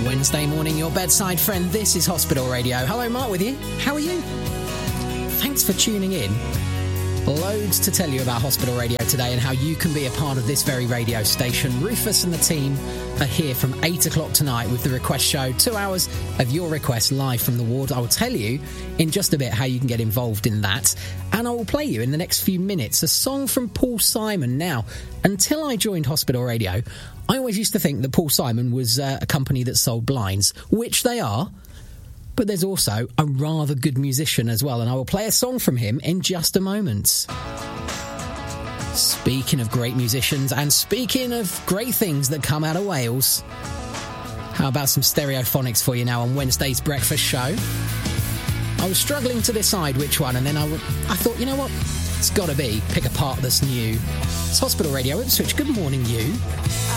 Wednesday morning, your bedside friend. This is Hospital Radio. Hello, Mark with you. How are you? Thanks for tuning in. Loads to tell you about Hospital Radio today and how you can be a part of this very radio station. Rufus and the team are here from 8 o'clock tonight with the Request Show. 2 hours of your requests live from the ward. I will tell you in just a bit how you can get involved in that. And I will play you in the next few minutes a song from Paul Simon. Now, until I joined Hospital Radio, I always used to think that Paul Simon was a company that sold blinds, which they are. But there's also a rather good musician as well, and I will play a song from him in just a moment. Speaking of great musicians, and speaking of great things that come out of Wales, how about some Stereophonics for you now on Wednesday's breakfast show? I was struggling to decide which one, and then I thought, you know what? It's got to be Pick a Part That's New. It's Hospital Radio Ipswich. Good morning, you.